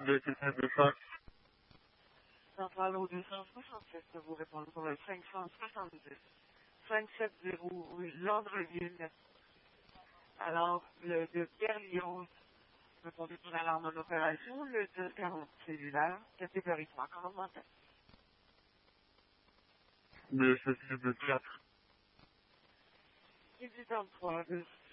Le quelqu'un de ça. Centrale au 267, vous répondre pour le 570. 570, oui, Landreville. Alors, le de Pierre Lyon, répondez pour l'alarme en opération, le 240 cellulaire, catégorie 3, commentaire. Mais c'est de 4. 18 3,